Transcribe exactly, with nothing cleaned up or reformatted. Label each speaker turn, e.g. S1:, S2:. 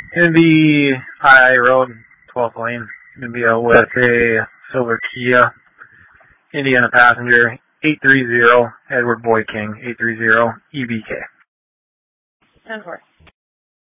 S1: Gonna be I Road, twelfth lane. Gonna be out with a silver Kia Indiana Passenger, eight three zero Edward Boy King, eight three zero E B K.
S2: And horse.